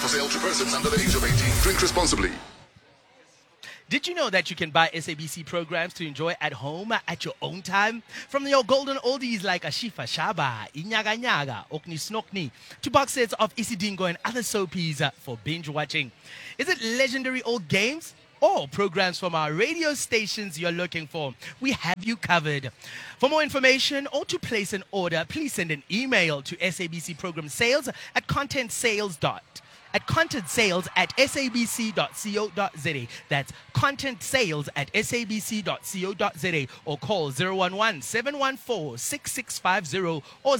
for sale to persons under the age of 18. Drink responsibly. Did you know that you can buy SABC programs to enjoy at home at your own time? From your golden oldies like Ashifa Shaba, Inyaga Nyaga, Okni Snokni, to box sets of Isidingo and other soapies for binge watching. Is it legendary old games or programs from our radio stations you're looking for? We have you covered. For more information or to place an order, please send an email to SABC Program Sales at contentsales@sabc.co.za. That's contentsales@sabc.co.za, or call 011-714-6650 or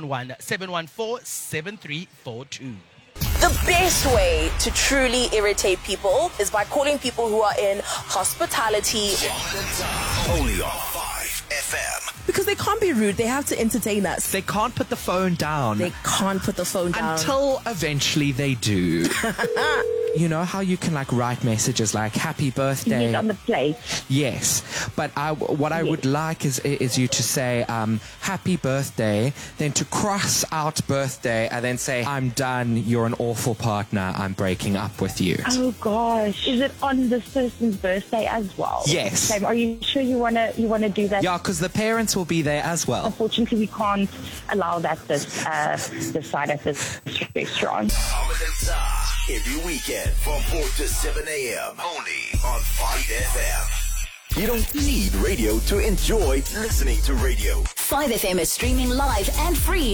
011-714-7342. The best way to truly irritate people is by calling people who are in hospitality. Only on 5FM. Because they can't be rude, they have to entertain us. They can't put the phone down. They can't put the phone down. Until eventually they do. You know how you can like write messages like happy birthday? On the plate. Yes. But what I would like is you to say happy birthday, then to cross out birthday and then say I'm done, you're an awful partner, I'm breaking up with you. Oh gosh. Is it on this person's birthday as well? Yes. Same. Are you sure you wanna do that? Yeah, because the parents will be there as well. Unfortunately, we can't allow that this side at this restaurant. Every weekend from 4 to 7 a.m. Only on 5FM. You don't need radio to enjoy listening to radio. 5FM is streaming live and free